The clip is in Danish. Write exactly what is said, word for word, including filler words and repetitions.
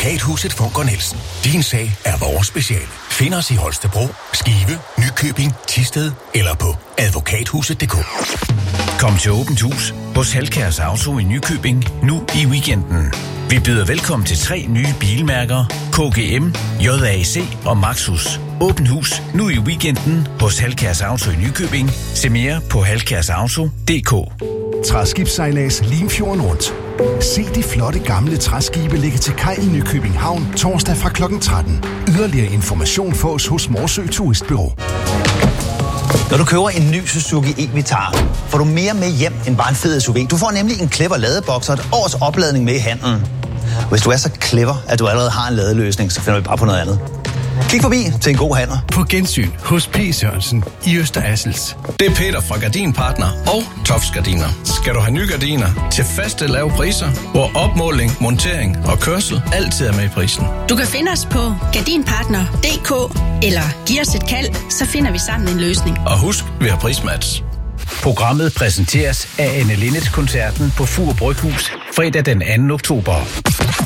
Advokathuset Funker Nielsen. Din sag er vores speciale. Find os i Holstebro, Skive, Nykøbing, Thisted eller på advokathuset punktum d k. Kom til Åbent Hus hos Halkjærs Auto i Nykøbing nu i weekenden. Vi byder velkommen til tre nye bilmærker, K G M, J A C og Maxus. Åbent Hus nu i weekenden hos Halkjærs Auto i Nykøbing. Se mere på halkjærsauto punktum d k. Træskibssejlads Limfjorden rundt. Se de flotte gamle træskibe ligge til kaj i Nykøbing Havn torsdag fra klokken tretten. Yderligere information fås hos Morsø Turistbureau. Når du køber en ny Suzuki e-Vitara, får du mere med hjem end bare en fed S U V. Du får nemlig en clever ladeboks og et års opladning med i handlen. Hvis du er så clever, at du allerede har en ladeløsning, så finder vi bare på noget andet. Kig forbi til en god handler. På gensyn hos P. Sørensen i Øster Assels. Det er Peter fra Gardinpartner og Tops Gardiner. Skal du have nye gardiner til faste lave priser, hvor opmåling, montering og kørsel altid er med i prisen. Du kan finde os på gardinpartner punktum d k eller giv os et kald, så finder vi sammen en løsning. Og husk, vi har prismatch. Programmet præsenteres af Anne Linnet koncerten på Fur Bryghus fredag den anden oktober.